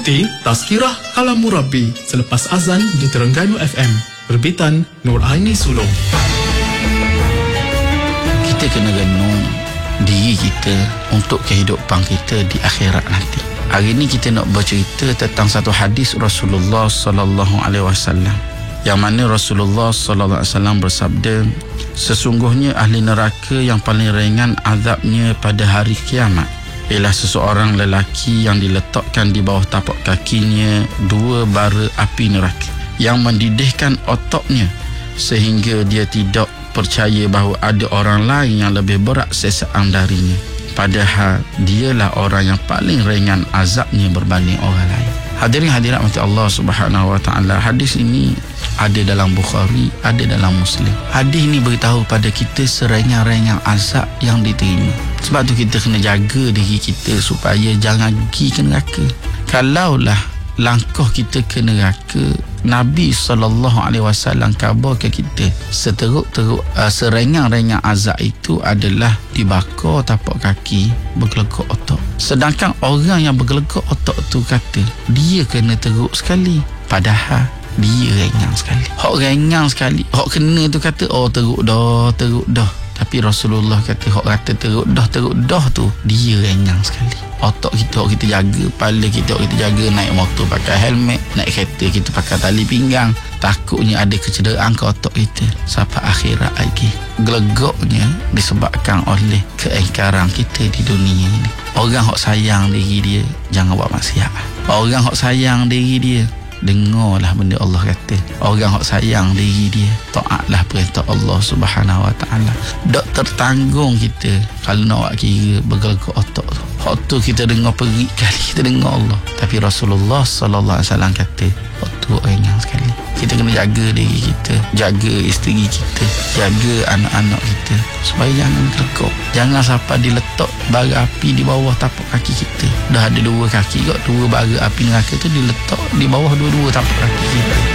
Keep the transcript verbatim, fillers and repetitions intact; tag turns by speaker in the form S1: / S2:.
S1: Ikuti Tazkirah Kalam Murabi selepas azan di Terengganu F M. Terbitan Nur Aini Sulong.
S2: Kita kena renung diri kita untuk kehidupan kita di akhirat nanti. Hari ini kita nak bercerita tentang satu hadis Rasulullah sallallahu alaihi wasallam, yang mana Rasulullah sallallahu alaihi wasallam bersabda, sesungguhnya ahli neraka yang paling ringan azabnya pada hari kiamat ialah seseorang lelaki yang diletakkan di bawah tapak kakinya dua bara api neraka yang mendidihkan otaknya sehingga dia tidak percaya bahawa ada orang lain yang lebih berat siksaan darinya, padahal dialah orang yang paling ringan azabnya berbanding orang lain. Hadirin hadirat mati Allah Subhanahu wa taala, hadis ini ada dalam Bukhari, ada dalam Muslim. Hadis ini beritahu pada kita seringan-ringan azab yang diterima. Sebab tu kita kena jaga diri kita supaya jangan pergi ke neraka. Kalaulah langkah kita ke neraka, Nabi sallallahu alaihi wasallam khabar ke kita seteruk-teruk uh, seringan-ringan azab itu adalah dibakar tapak kaki, bergelegak otak. Sedangkan orang yang bergelegak otak tu kata dia kena teruk sekali, padahal dia ringan sekali. Hak ringan sekali, hak kena tu kata oh teruk dah, teruk dah. Tapi Rasulullah kata hak kata teruk dah, teruk dah tu dia ringan sekali. Otak kita, hak kita jaga, kepala kita, hak kita jaga, naik motor pakai helmet, naik kereta kita pakai tali pinggang. Takutnya ada kecederaan ke otak kita sampai akhirat lagi. Gelegaknya disebabkan oleh keingkaran kita di dunia ini. Orang hak sayang diri dia jangan buat maksiat. Orang hak sayang diri dia dengarlah benda Allah kata. Orang hak sayang diri dia taatlah perintah Allah Subhanahu wa taala. Tak tertanggung kita kalau nak buat kira bergelegak otak tu. Hak tu kita dengar perik kali kita dengar Allah. Tapi Rasulullah sallallahu alaihi wasallam kata hak tu ringan sekali. Kita kena jaga diri kita, jaga isteri kita, jaga anak-anak kita supaya jangan gelegak. Jangan sampai diletak bara api di bawah tapak kaki kita. Dah ada dua kaki kot, dua bara api neraka tu diletak di bawah dua-dua tapak kaki kita.